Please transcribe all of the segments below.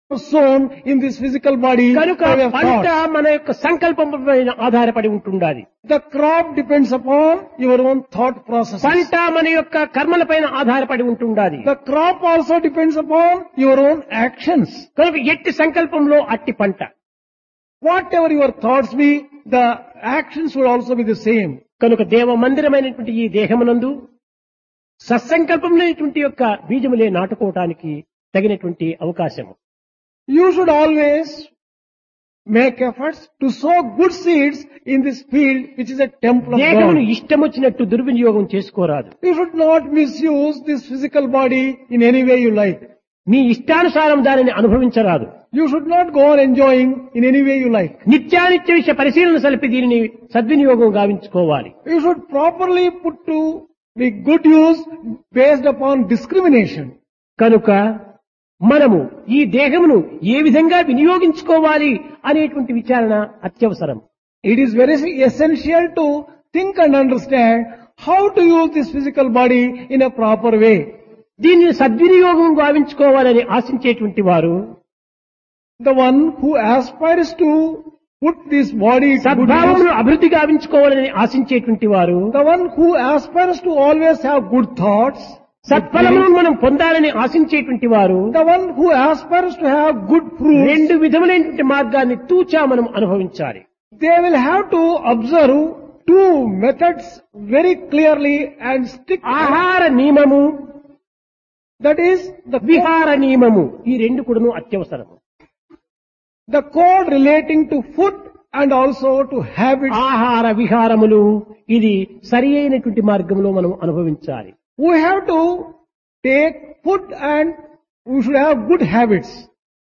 sown in this physical body కనుక by way of పంట thought. మన యొక్క సంకల్పం పైన ఆధారపడి ఉంటుండాలి. The crop depends upon your own thought processes. పంట మన యొక్క కర్మల పైన ఆధారపడి ఉంటుండాలి. The crop also depends upon your own actions. కనుక ఎట్టి సంకల్పంలో అట్టి పంట. Whatever your thoughts be, the actions would also be the same. కనుక దేవ మందిరమైనటువంటి ఈ దేహమునందు సత్సంకల్పమైనటువంటి యొక్క బీజములే నాటుకోవటానికి తగినటువంటి అవకాశము. You should always make efforts to sow good seeds in this field which is a temple of దేహమును God. ఇష్టమొచ్చినట్టు దుర్వినియోగం చేసుకోరాదు. You should not misuse this physical body in any way you like. మీ ఇష్టానుసారం దానిని అనుభవించరాదు. You should not go on enjoying in any way you like. నిత్యానిత్య విషయ పరిశీలన సలిపి దీనిని సద్వినియోగం గావించుకోవాలి. You should properly put to the good use based upon discrimination. కనుక మనము ఈ దేహమును ఏ విధంగా వినియోగించుకోవాలి అనేటువంటి విచారణ అత్యవసరం. It is very essential to think and understand how to use this physical body in a proper way. దీనిని సద్వినియోగం గావించుకోవాలని ఆశించేటువంటి వారు The one who aspires to put this body to good use, సద్భావమును అభివృద్ధి గావించుకోవాలని ఆశించేటువంటి వారు the one who aspires to always have good thoughts, సత్ఫలమును మనం పొందాలని ఆశించేటువంటి వారు the one who aspires to have good fruits, రెండు విధములైనటువంటి మార్గాన్ని తూచా మనం అనుభవించాలి. they will have to observe two methods very clearly and stick. ఆహార నియమము, That is విహార నియమము, ఈ రెండు కూడాను అత్యవసరము. the code relating to food and also to habits. ఆహార విహారములు ఇది సరి అయినటువంటి మార్గంలో మనం అనుభవించాలి. We have to take food and we should have good habits.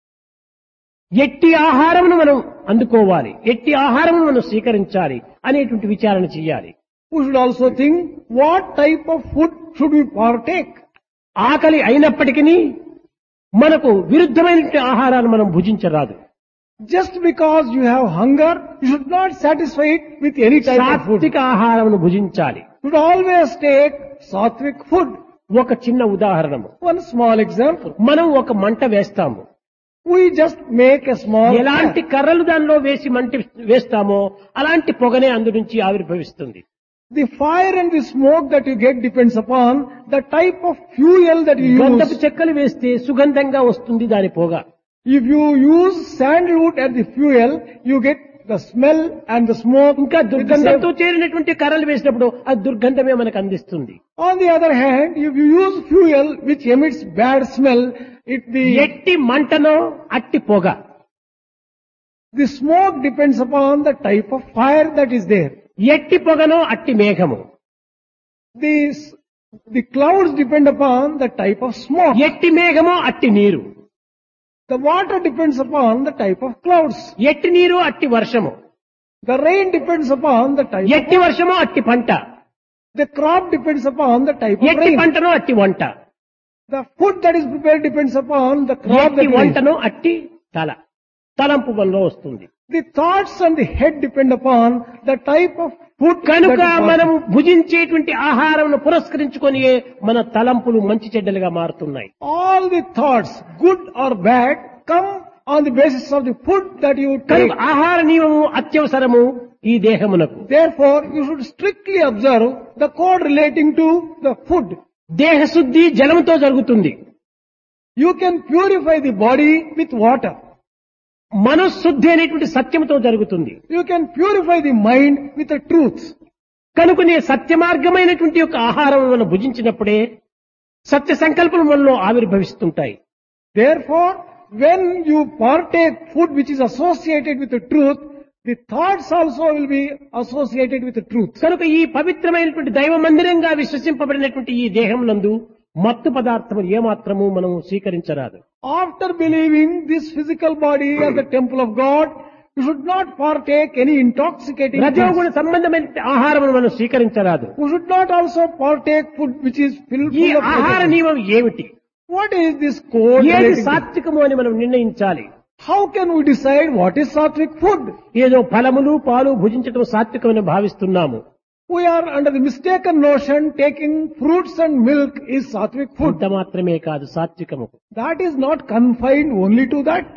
ఎట్టి ఆహారమును మనం అందుకోవాలి, ఎట్టి ఆహారమును మనం స్వీకరించాలి అనేటువంటి విచారణ చేయాలి. We should also think what type of food should we partake. ఆకలి అయినప్పటికీ మనకు విరుద్ధమైనటువంటి ఆహారాన్ని మనం భుజించరాదు. Just because you have hunger, you should not satisfy it with any type of food. సాత్విక ఆహారమును భుజించాలి. You should always take sattvic food. ఒక చిన్న ఉదాహరణము, One small example. మనం ఒక మంట వేస్తాము. We just make a small ఎలాంటి fire. కర్రలు దానిలో వేసి మంట వేస్తామో అలాంటి పొగనే అందు నుంచి ఆవిర్భవిస్తుంది. The fire and the smoke that you get depends upon the type of fuel that you గంధపు use. చెక్కలు వేస్తే సుగంధంగా వస్తుంది దాని పొగ. If you use sandalwood as the fuel, you get the smell and the smoke. ఇంకా with the దుర్గంధంతో same. చేరినటువంటి కర్రలు వేసినప్పుడు అది దుర్గంధమే మనకు అందిస్తుంది. On the other hand, if you use fuel which emits bad smell, the ఎట్టి మంటనో అట్టి పొగ. smoke depends upon the type of fire that is there. ఎట్టి పొగనో అట్టి మేఘము. The clouds depend upon the type of smoke. ఎట్టి మేఘమో అట్టి నీరు. The water depends upon the type of clouds. ఎట్టి నీరు అట్టి వర్షము. The rain depends upon the type of ఎట్టి వర్షమో అట్టి పంట. the crop depends upon the type of ఎట్టి rain. పంటనో అట్టి వంట. The food that is prepared depends upon the crop ఎట్టి that is. వంటనో అట్టి తలంపు వల్ల వస్తుంది. The thoughts and the head depend upon the type of food. కనుక that is మనము భుజించేటువంటి ఆహారంను పురస్కరించుకొని మన తలంపులు మంచి చెడ్డలుగా మారుతున్నాయి. all the thoughts, good or bad, come on the basis of the food that you take. కనుక ఆహార నియమము అత్యవసరము ఈ దేహమునకు. Therefore, you should strictly observe the code relating to the food. దేహ శుద్ధి జలముతో జరుగుతుంది. You can purify the body with water. మనశుద్ధి అనేటువంటి సత్యముతో జరుగుతుంది. You can purify the mind with the truth. కనుకనే సత్య మార్గమైనటువంటి యొక్క ఆహారం మనం భుజించినప్పుడే సత్య సంకల్పం మనలో ఆవిర్భవిస్తుంటాయి. Therefore, when you partake food which is associated with the truth, the thoughts also will be associated with the truth. కనుక ఈ పవిత్రమైనటువంటి దైవ మందిరంగా విశ్వసింపబడినటువంటి ఈ దేహం నందు మత్తు పదార్థము ఏమాత్రము మనం స్వీకరించరాదు. After believing this physical body as the temple of God, you should not partake any intoxicating రజోగుణ things. సంబంధమైన ఆహారం మనం స్వీకరించరాదు. You should not also partake food which is filled ఈ full of ఆహార rajoguna. నియమం ఏమిటి? What is this code? ఏది relating to? సాత్వికము అని మనం నిర్ణయించాలి. How can we decide what is sattvic food? ఏదో ఫలములు పాలు భుజించడం సాత్వికమని భావిస్తున్నాము. We are under the mistaken notion taking fruits and milk is sattvic food. అంత మాత్రమే కాదు సాత్వికము. That is not confined only to that.